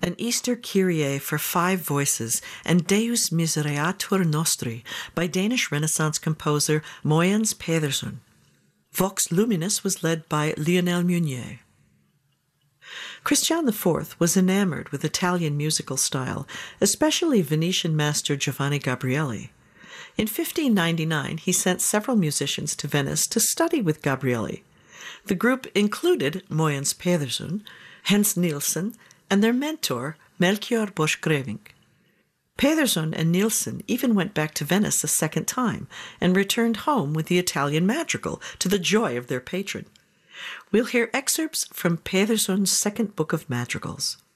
An Easter Kyrie for 5 voices, and Deus Misereatur Nostri by Danish Renaissance composer Mogens Pedersen. Vox Luminis was led by Lionel Meunier. Christian IV was enamored with Italian musical style, especially Venetian master Giovanni Gabrieli. In 1599, he sent several musicians to Venice to study with Gabrieli. The group included Mogens Pedersen, Hans Nielsen, and their mentor, Melchior Borchgrevink. Pedersen and Nielsen even went back to Venice a second time and returned home with the Italian madrigal to the joy of their patron. We'll hear excerpts from Pedersen's second book of madrigals.